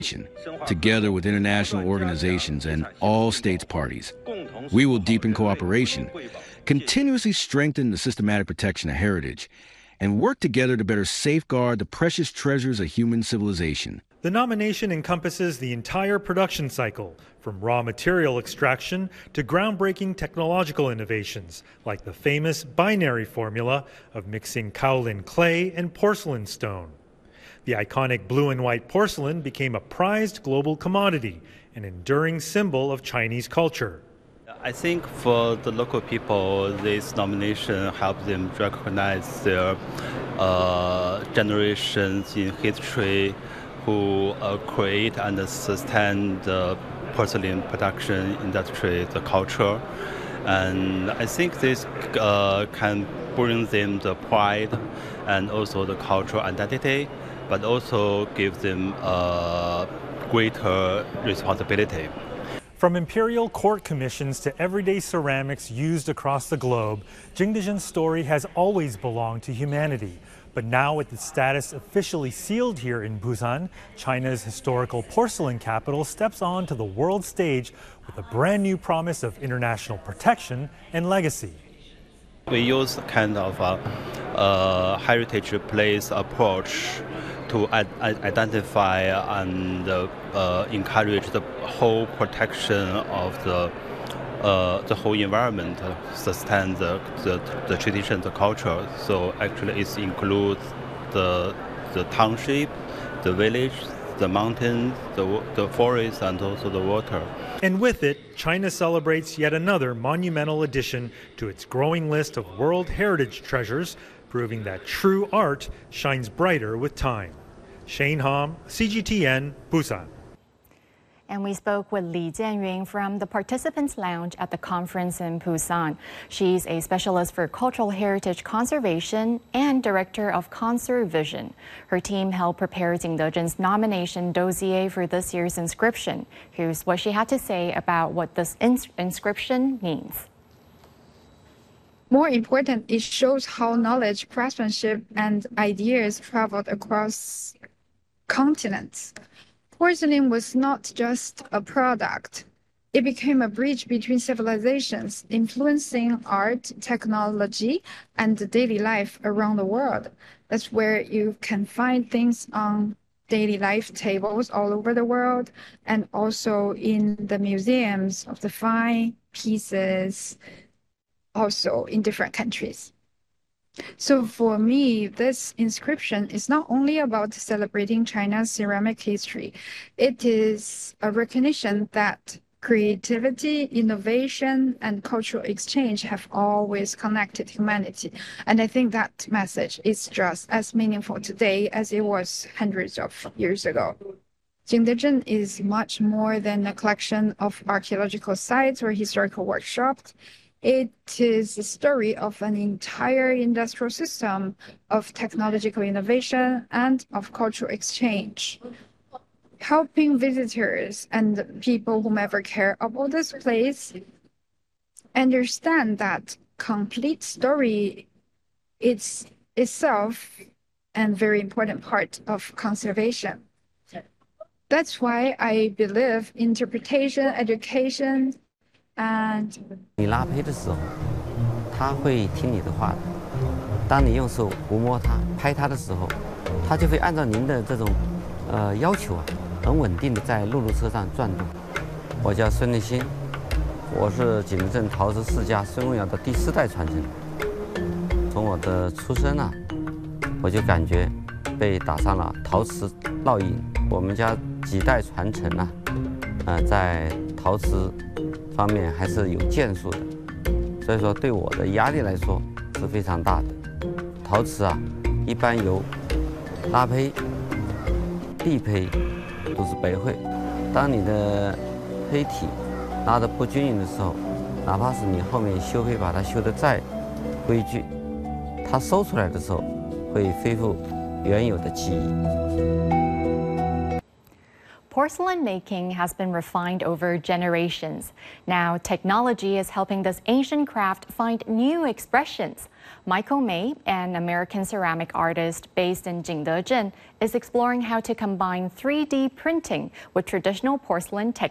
together with international organizations and all states parties. We will deepen cooperation, continuously strengthen the systematic protection of heritage, and work together to better safeguard the precious treasures of human civilization. The nomination encompasses the entire production cycle, from raw material extraction to groundbreaking technological innovations, like the famous binary formula of mixing kaolin clay and porcelain stone. The iconic blue and white porcelain became a prized global commodity, an enduring symbol of Chinese culture. I think for the local people, this nomination helps them recognize their generations in history who create and sustain the porcelain production industry, the culture. And I think this can bring them the pride and also the cultural identity, but also give them greater responsibility. From imperial court commissions to everyday ceramics used across the globe, Jingdezhen's story has always belonged to humanity. But now, with its status officially sealed here in Busan, China's historical porcelain capital steps on to the world stage with a brand new promise of international protection and legacy. We use kind of a heritage place approach to identify and encourage the whole protection of the whole environment, sustain the tradition, the culture. So actually it includes the township, the village, the mountains, the forest, and also the water. And with it, China celebrates yet another monumental addition to its growing list of World Heritage Treasures, proving that true art shines brighter with time. Shane Hom, CGTN, Busan. And we spoke with Li Jianyun from the Participants Lounge at the conference in Busan. She's a specialist for cultural heritage conservation and director of Conservision. Her team helped prepare Jingdezhen's nomination dossier for this year's inscription. Here's what she had to say about what this inscription means. More important, it shows how knowledge, craftsmanship, and ideas traveled across continents. Porcelain was not just a product. It became a bridge between civilizations, influencing art, technology, and daily life around the world. That's where you can find things on daily life tables all over the world, and also in the museums of the fine pieces, also in different countries. So for me, this inscription is not only about celebrating China's ceramic history. It is a recognition that creativity, innovation, and cultural exchange have always connected humanity. And I think that message is just as meaningful today as it was hundreds of years ago. Jingdezhen is much more than a collection of archaeological sites or historical workshops. It is the story of an entire industrial system of technological innovation and of cultural exchange, helping visitors and people whomever care about this place understand that complete story is itself a very important part of conservation. That's why I believe interpretation, education, and 你拉胚的时候，它会听你的话的。当你用手抚摸它、拍它的时候，它就会按照您的这种要求啊，很稳定的在露车上转动。我叫孙立新，我是Jingdezhen陶瓷世家孙公窑的第4代传承。从我的出生啊，我就感觉被打上了陶瓷烙印。我们家几代传承啊，在陶瓷方面还是有建树的，所以说对我的压力来说是非常大的。陶瓷啊，一般由拉胚、地胚都是白绘。当你的胚体拉得不均匀的时候，哪怕是你后面修胚把它修得再规矩，它收出来的时候会恢复原有的记忆。 porcelain making has been refined over generations. Now, technology is helping this ancient craft find new expressions. Michael May, an American ceramic artist based in Jingdezhen, is exploring how to combine 3D printing with traditional porcelain technology.